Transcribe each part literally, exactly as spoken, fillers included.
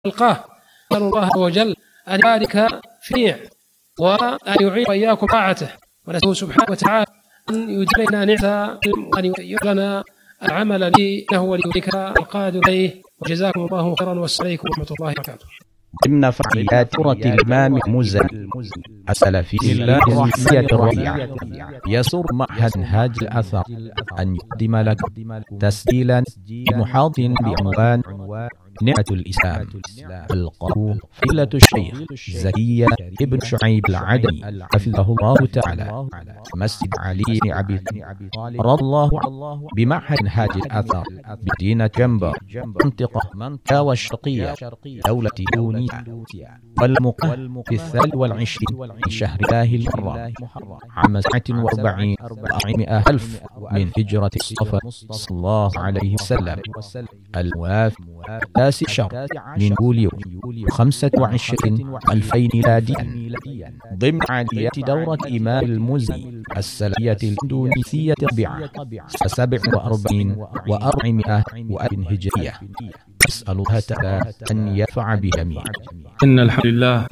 خلقه. نسأل الله عز وجل أن يبارك فيه وأن يعين وإياكم طاعته، ونسأله سبحانه وتعالى أن يجعلنا نعمة وأن يجعلنا العمل إنه ولي ذلك القادر عليه. وجزاكم الله خيرا والسلام عليكم ورحمة الله وبركاته. ضمن فعاليات دورة الإمام المزني السلفي الرحمية الرفيعة، يسر معهد منهاج الأثر أن يقدم لك تسجيلا محاض بعنوان نعمة الإسلام، القارئ فضيلة الشيخ زكية ابن شعيب العدني حفظه الله تعالى، مسجد علي بن أبي طالب رضي الله عنه، بمعهد منهاج الأثر بمدينة جنبة، منطقة كاوى الشرقية، دولة تونسيا، والمقام في الثالث والعشرين من شهر الله المحرم عام سبعة وأربعين وأربعمائة ألف من هجرة الصفا صلى الله عليه وسلم، الموافق تاسع شهر من يوليو خمسة وعشرين ألفين ميلاديا، ضمن فعاليات دورة إمام المزني السلفية الإندونيسية الرابعة سبع وأربعين وأربعمائة وألف هجرية. نسأل الله تعالى أن ينفع بجميع. إن الحمد لله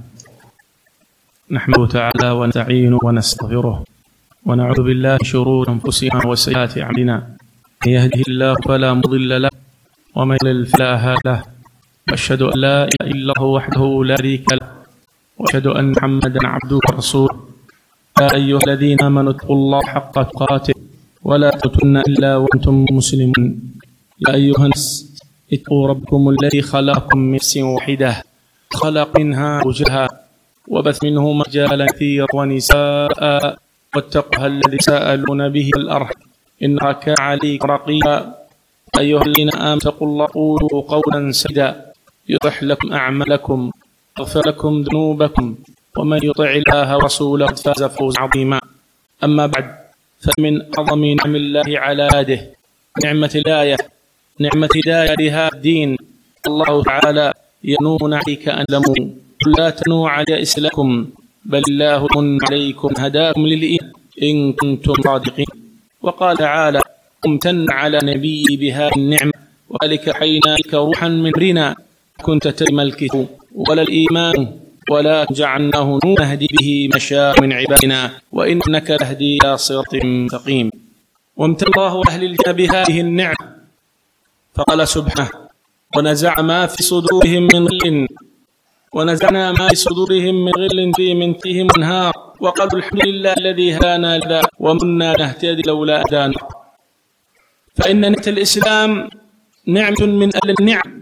نحمده تعالى ونستعينه ونستغفره ونعوذ بالله من شرور أنفسنا وسيئات أعمالنا، من يهده الله فلا مضل له ومن يضلل فلا هادي له، وأشهد أن لا إله إلا الله وحده لا شريك له، وأشهد أن محمدا عبده ورسوله. يا أيها الذين آمنوا اتقوا الله حق تقاته ولا تموتن إلا وأنتم مسلمون. يا أيها الناس اتقوا ربكم الذي خلقكم من نفس واحدة، خلق منها زوجها وبث منهما رجالا كثيرا ونساء، واتقوا الذي تساءلون به والأرحام إن الله كان عليكم رقيبا. أيها الذين آمنوا اتقوا الله وقولوا قولا سديدا يصلح لكم أعمالكم ويغفر لكم ذنوبكم، ومن يطع الله ورسوله فاز فوزا عظيما. أما بعد، فمن أعظم نعم الله على عباده نعمة الهداية، نعمة هداية لهذا الدين. الله تعالى ينون عليك أن تسلموا، قل لا تنوا على إسلامكم بل الله يمن عليكم هداكم للإيمان إن كنتم صادقين. وقال تعالى: امتن على نبي بهذه النعمة وذلك حينا لك روحا من أمرنا كنت تدري الكتاب ولا الإيمان ولكن جعلناه نورا نهدي به من شاء من عبادنا وإنك لهدي إلى صراط مستقيم. وامتن الله أهل الجنة بهذه النعمة فقال سبحانه: ونزع ما في صدورهم من غل ونزعنا ما في صدورهم من غل في من فيهم انهار وقالوا الحمد لله الذي هدانا لهذا وكنا نهتدي لولا هدانا. فإن نعمة الإسلام نعمة من أهل النعم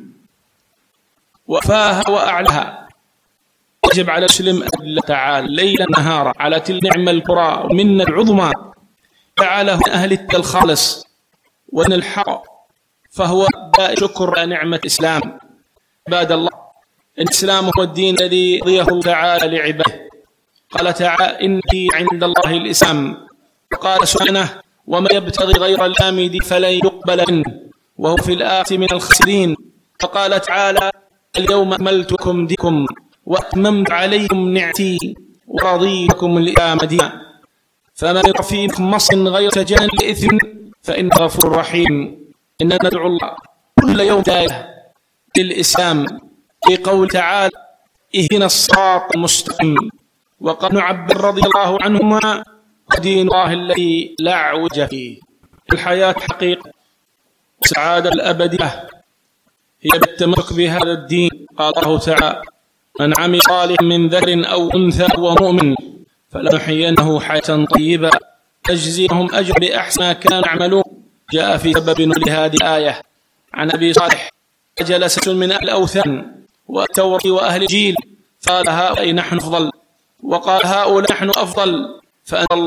وفاها وأعلاها، يجب على المسلم أن الله تعالى ليلا نهارا على تلك النعمة الكبرى ومن العظمى، تعالى من أهل الخالص وأن الحق، فهو شكر نعمة الإسلام. عباد الله، الإسلام هو الدين الذي رضيه تعالى لعباده. قال تعالى: إن دين عند الله الإسلام. وقال سبحانه: ومن يبتغي غير الإسلام دينا فلن يقبل منه وهو في الآخرة من الخاسرين. وقال تعالى: اليوم أكملت لكم دينكم وأتممت عليكم نعمتي ورضيت لكم الإسلام دينا. فمن يقع في مخمص غير تجانب الإثم فإنه غفور رحيم. إننا ندعو الله كل يوم هداية للإسلام في قول تعالى: اهدنا الصراط المستقيم. وقال ابن عباس رضي الله عنهما: دين الله الذي لا عوج فيه. الحياة حقيقة والسعادة الأبدية هي بالتمسك بهذا الدين. قال الله تعالى: من عمل صالحا من ذكر أو أنثى وهو مؤمن فلنحيينه حياة طيبة نجزيهم أجر بأحسن ما كانوا يعملون. جاء في سبب نزول هذه الآية عن أبي صالح: جلسة من أهل الأوثان والتوراة وأهل الإنجيل، قال هؤلاء نحن أفضل، وقال هؤلاء نحن أفضل، فأنزل الله